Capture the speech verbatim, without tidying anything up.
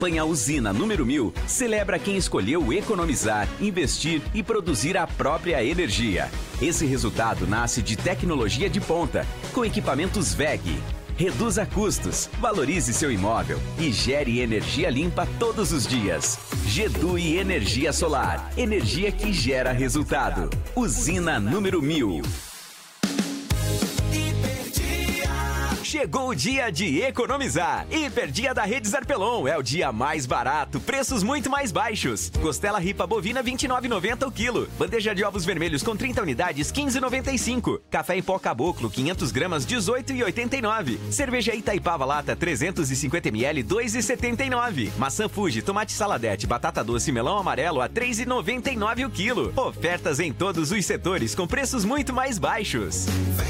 Campanha Usina número mil celebra quem escolheu economizar, investir e produzir a própria energia. Esse resultado nasce de tecnologia de ponta, com equipamentos W E G. Reduza custos, valorize seu imóvel e gere energia limpa todos os dias. Gedui Energia Solar, energia que gera resultado. Usina número mil. Chegou o dia de economizar. Hiperdia da Rede Zarpelon. É o dia mais barato, preços muito mais baixos. Costela ripa bovina vinte e nove reais e noventa centavos o quilo. Bandeja de ovos vermelhos com trinta unidades quinze reais e noventa e cinco centavos. Café em pó Caboclo quinhentas gramas dezoito reais e oitenta e nove centavos. Cerveja Itaipava lata trezentos e cinquenta mililitros dois reais e setenta e nove centavos. Maçã Fuji, tomate saladete, batata doce e melão amarelo a três reais e noventa e nove centavos o quilo. Ofertas em todos os setores com preços muito mais baixos.